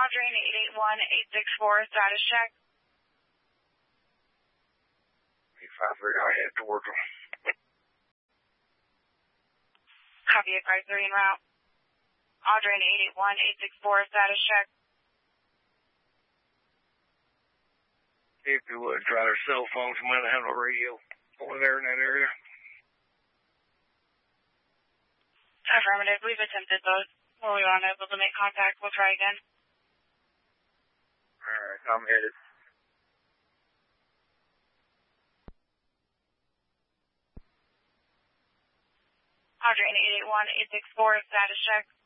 Audrey 881864, status check. 853, I head towards them. Copy, advisory en route. Audrey 881864, status check. If you would, try their cell phones. You might have a radio over there in that area. Affirmative, we've attempted those. When we were unable to make contact, we'll try again. Alright, I'm headed. Audrey 881864, status check.